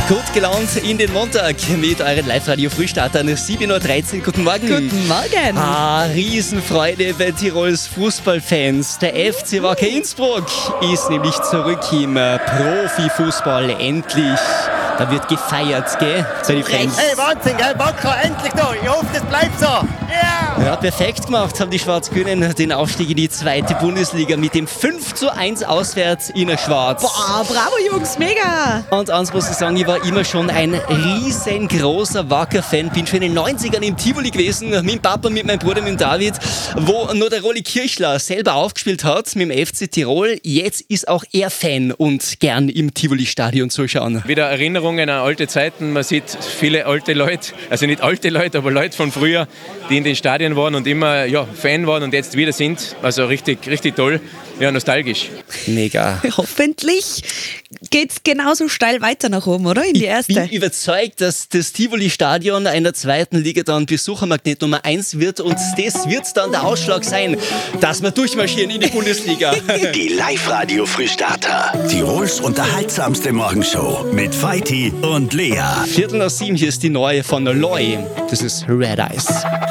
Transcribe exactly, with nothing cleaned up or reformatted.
Gut gelaunt in den Montag mit euren Live-Radio-Frühstartern. sieben Uhr dreizehn, guten Morgen. Guten Morgen. Ah, Riesenfreude bei Tirols Fußballfans. Der F C Wacker Innsbruck ist nämlich zurück im Profifußball. Endlich. Da wird gefeiert, gell? So die Fans. Hey, Wahnsinn, gell? Wacker, endlich da. Ich hoffe, das bleibt so. Yeah. Ja, perfekt gemacht haben die Schwarz-Grünen den Aufstieg in die zweite Bundesliga mit dem fünf zu eins auswärts in der Schwarz. Boah, bravo Jungs, mega. Und eins muss ich sagen, ich war immer schon ein riesengroßer Wacker-Fan. Bin schon in den neunzigern im Tivoli gewesen, mit dem Papa, mit meinem Bruder, mit dem David, wo nur der Rolli Kirchler selber aufgespielt hat mit dem F C Tirol. Jetzt ist auch er Fan und gern im Tivoli-Stadion zuschauen. Wieder Erinnerungen an alte Zeiten. Man sieht viele alte Leute, also nicht alte Leute, aber Leute von früher, die in den Stadien waren und immer ja, Fan waren und jetzt wieder sind. Also richtig, richtig toll. Ja, nostalgisch. Mega. Hoffentlich geht's genauso steil weiter nach oben, oder? In die erste. Ich bin überzeugt, dass das Tivoli-Stadion in der zweiten Liga dann Besuchermagnet Nummer eins wird und das wird dann der Ausschlag sein, dass wir durchmarschieren in die Bundesliga. Die Live-Radio-Frühstarter. Tirols unterhaltsamste Morgenshow mit Veit und Lea. Viertel nach sieben, hier ist die neue von Loy. Das ist Red Eyes.